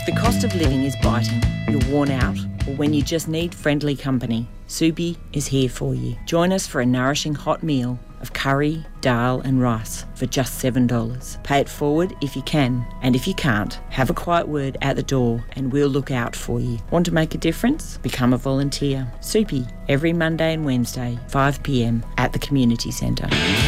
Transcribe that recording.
If the cost of living is biting, you're worn out, or when you just need friendly company, Soupy is here for you. Join us for a nourishing hot meal of curry, dal and rice for just $7. Pay it forward if you can, and if you can't, have a quiet word at the door and we'll look out for you. Want to make a difference? Become a volunteer. Soupy, every Monday and Wednesday, 5 p.m at the Community Centre.